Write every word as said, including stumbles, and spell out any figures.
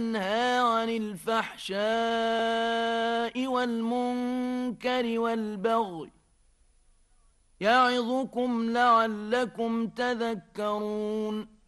وينهى عن الفحشاء والمنكر والبغي يعظكم لعلكم تذكرون